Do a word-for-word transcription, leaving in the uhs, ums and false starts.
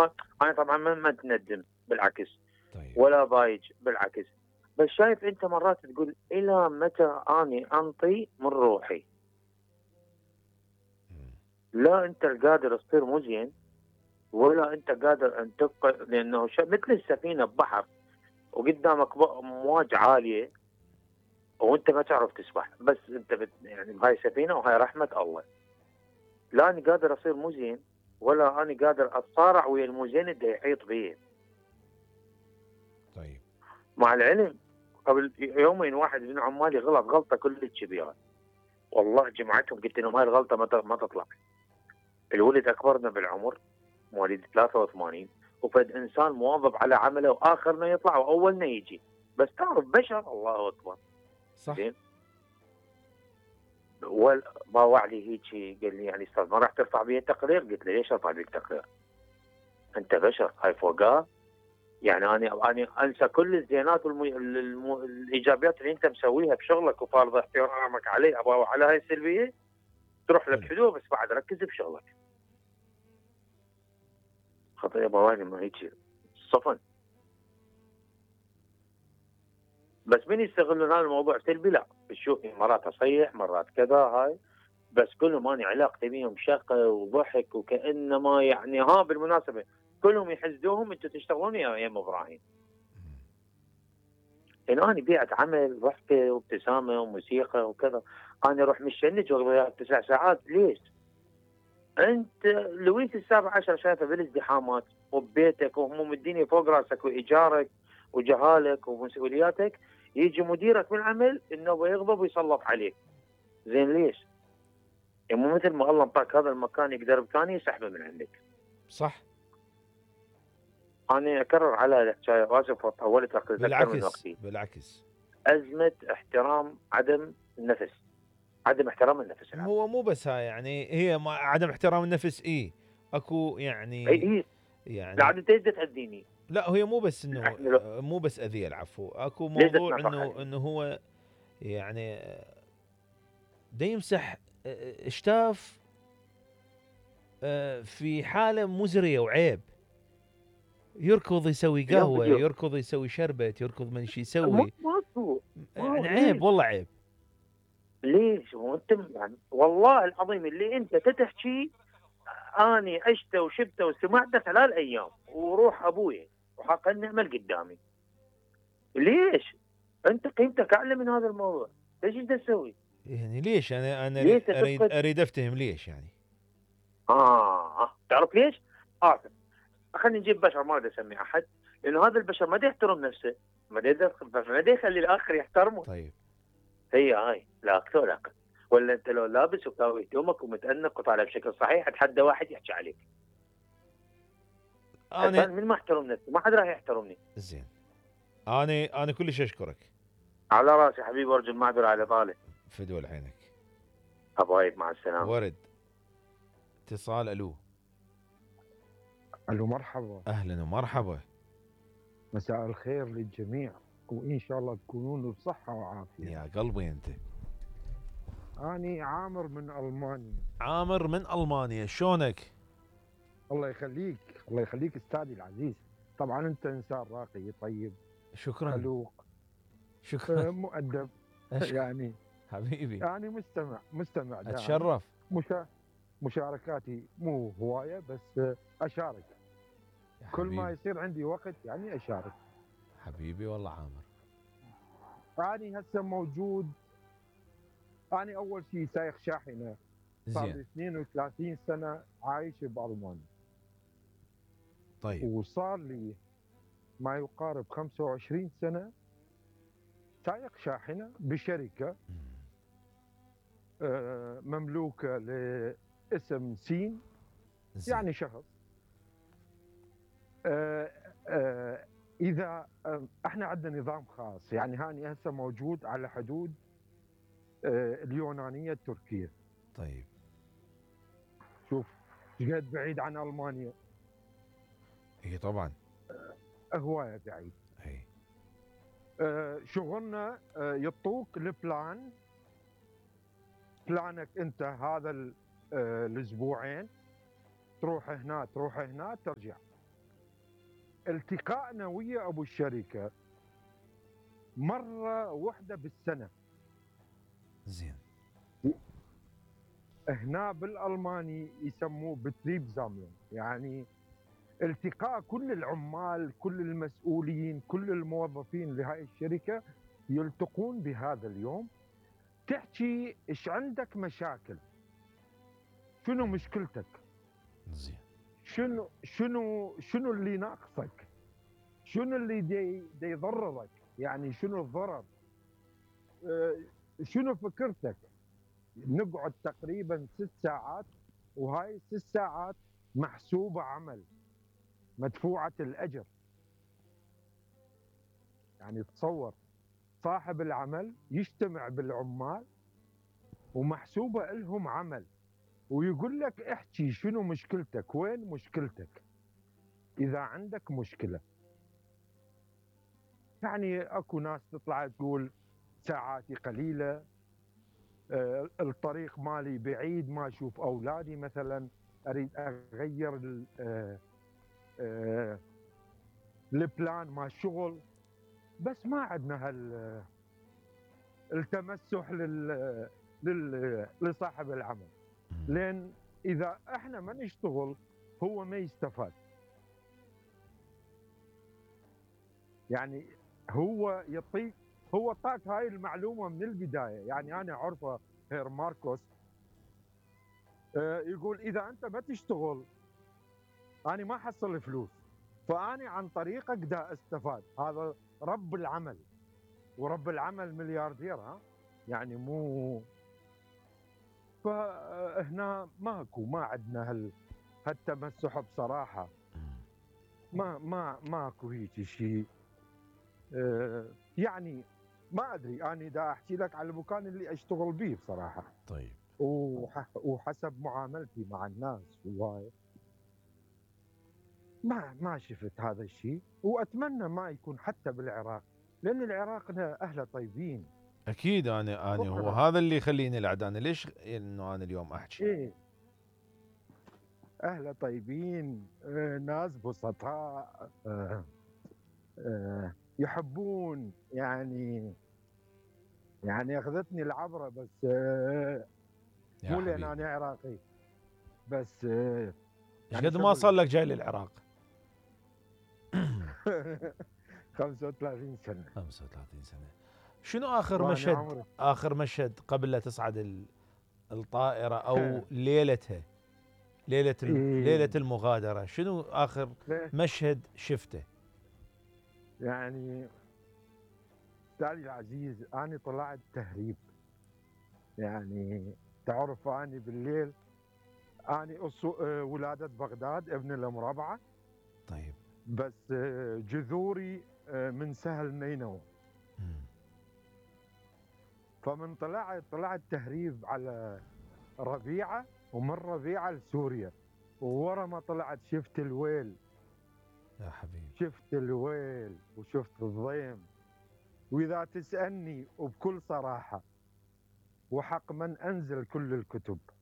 ما انا طبعا ما ما اتندم بالعكس. طيب. ولا بايج بالعكس. بس شايف انت مرات تقول الى متى اني انطي من روحي؟ لا انت القادر تصير مزين ولا انت قادر ان تبقى، لانه مثل السفينه ببحر وقدامك امواج عاليه وانت ما تعرف تسبح، بس انت بت يعني بهاي سفينه وهاي رحمه الله. لا انا قادر اصير مزين ولا انا قادر اتصارع ويا المزين اللي يحيط بي. طيب. مع العلم قبل يومين واحد من عمالي غلط غلطه كلش كبيره، والله جمعتهم قلت لهم هاي الغلطه ما ما تطلع. الولد اكبرنا بالعمر، مواليد ثلاثة وثمانين، وفد انسان مواظب على عمله واخرنا يطلع واولنا يجي، بس تعرف بشر الله اكبر. صح. زين. باوع لي هيك قال لي يعني استاذ ما راح ترفع بي تقرير؟ قلت له ليش ارفع بيك تقرير؟ انت بشر، هاي فوقاه. يعني انا انا انسى كل الزينات والايجابيات اللي انت مسويها بشغلك وفارض احترامك عليه، ابغى على هاي السلبيه تروح لك حلو، بس بعد ركز بشغلك. خطيه بوالي ما هيك صفن. بس من يستغلون هذا الموضوع سلبي؟ لا، بتشوفني مرات اصيح مرات كذا هاي، بس كلهم اني علاقتي بيهم شقه وضحك وكانما يعني. ها بالمناسبه كلهم يحسدوهم انتم تشتغلون يا يا ابراهيم. لان انا بيئه عمل ضحكه وابتسامه وموسيقى وكذا. انا اروح مشنج تسع ساعات ليش؟ انت لويس السابع عشر شايفه بالازدحامات وببيتك وهموم الدنيا فوق راسك وايجارك وجهالك ومسؤولياتك، يجي مديرك بالعمل انه يغضب ويسلط عليك. زين ليش؟ يعني مو مثل ما الله انطاك هذا المكان يقدر بثاني يسحبه من عندك. صح. انا اكرر على الحكايه واسف طولت اكثر من وقتي. بالعكس ازمه احترام عدم النفس، عدم احترام النفس العام. هو مو بس هاي يعني هي عدم احترام النفس. اي اكو يعني اي اي يعني لا عاد انت ايش تأذيني؟ لا هي مو بس انه مو بس اذيه، العفو. اكو ليش موضوع تتنفخ انه علي؟ انه هو يعني دا يمسح اشتاف في حاله مزريه وعيب. يركض يسوي اليوم قهوه، فيديو يركض يسوي شربت، يركض من شي مو يسوي. ماكو يعني عيب والله عيب. ليش؟ وانت يعني والله العظيم اللي انت تتحكي اني عشته وشفته وسمعته خلال ايام وروح ابوي وحق النعمه قدامي. ليش؟ انت قيمتك اعلى من هذا الموضوع، ليش انت تسوي؟ يعني ليش انا انا ليش اريد تفقد؟ اريد افتهم ليش يعني. اه تعرف ليش؟ اسف خلينا نجيب بشر ما بدي اسمي احد، لانه هذا البشر ما يحترم نفسه، ما ما يخلي الاخر يحترمه. طيب. هي هاي لا اكثر ولا اقل. ولا انت لو لابس وكاوي هدومك ومتأنق وطالع بشكل صحيح اتحدى واحد يحكي عليك. انا من ما احترم نفسي ما حد راح يحترمني. زين. انا انا كلش اشكرك. على راسي حبيبي وارجو المعذره على طالع. فدول عينك. ابو عيب مع السلامه. ورد. اتصال. الو. الو مرحبا. اهلا ومرحبا. مساء الخير للجميع وان شاء الله تكونون بصحه وعافيه. يا قلبي انت. اني عامر من المانيا. عامر من المانيا، شلونك؟ الله يخليك الله يخليك استاذي العزيز. طبعا انت انسان راقي طيب. شكرا. خلوق. شكرا. مؤدب. يعني حبيبي. يعني مستمع مستمع دائم. اتشرف. مشا... مشاركاتي مو هوايه بس اشارك. كل ما يصير عندي وقت يعني اشارك. حبيبي والله عامر. أنا هسه موجود. أنا أول شيء سايق شاحنة. صار لي اثنين وثلاثين سنة عايش بألمانيا. طيب. وصار لي ما يقارب خمسة وعشرين سنة سايق شاحنة بشركة آه مملوكة لاسم سين. زي. يعني شخص آه آه إذا آه احنا عندنا نظام خاص، يعني هاني هسه موجود على حدود آه اليونانية التركية. طيب. شوف شقد بعيد عن ألمانيا. اي طبعا هواية بعيد. اي. آه شغلنا آه يعطوك البلان، بلانك انت هذا آه الاسبوعين، تروح هنا تروح هنا ترجع. التقائنا ويا ابو الشركه مره واحده بالسنه. زين. هنا بالالماني يسموه بتريب زاملون، يعني التقاء كل العمال، كل المسؤولين، كل الموظفين لهاي الشركه يلتقون بهذا اليوم. تحكي ايش عندك مشاكل، شنو مشكلتك، زين. شنو شنو شنو اللي ناقصك، شنو اللي دي, دي يضررك، يعني شنو الضرر، أه شنو فكرتك. نقعد تقريبا ست ساعات، وهاي الست ساعات محسوبة عمل، مدفوعة الأجر. يعني تصور صاحب العمل يجتمع بالعمال ومحسوبة لهم عمل، ويقول لك احكي شنو مشكلتك، وين مشكلتك إذا عندك مشكلة. يعني اكو ناس تطلع تقول ساعاتي قليلة، آه الطريق مالي بعيد، ما اشوف اولادي مثلا، اريد اغير آه آه البلان مال الشغل. بس ما عندنا هال التمسح لل لل لصاحب العمل، لان اذا احنا ما نشتغل هو ما يستفاد. يعني هو يعطيك، هو طاك هاي المعلومه من البدايه. يعني انا عرفه هير ماركوس يقول اذا انت ما تشتغل انا ما حصل فلوس، فاني عن طريقك دا استفاد. هذا رب العمل، ورب العمل ملياردير، ها يعني مو. فهنا ماكو، ما عندنا هال هالتمسح بصراحه. ما ما ماكو هيك شيء. أه يعني ما ادري، انا دا احكي لك على المكان اللي اشتغل به بصراحه. طيب. وحسب معاملتي مع الناس وهاي ما ما شفت هذا الشيء، واتمنى ما يكون حتى بالعراق، لان العراق اهله طيبين. اكيد. انا انا هو هذا اللي يخليني العد. انا ليش انه انا اليوم احكي؟ ايه اهله طيبين، آه ناس بسطاء، آه آه يحبون. يعني يعني اخذتني العبره، بس آه مو لان انا عراقي بس. آه ايش قد ما صار لك جاي للعراق؟ خمسة وثلاثين سنه. خمسة وثلاثين سنه. شنو اخر مشهد عمري. اخر مشهد قبل لا تصعد الطائره او ليلتها، ليله إيه؟ ليله المغادره، شنو اخر مشهد شفته؟ يعني استاذي العزيز انا طلعت تهريب. يعني تعرف اني بالليل، اني ولاده بغداد ابن المربعه. طيب. بس جذوري من سهل نينوى. فمن طلعت طلعت تهريب على ربيعه، ومن ربيعه لسوريا. وورا ما طلعت شفت الويل يا حبيبي، شفت الويل وشفت الضيم. واذا تسالني وبكل صراحه وحق من انزل كل الكتب،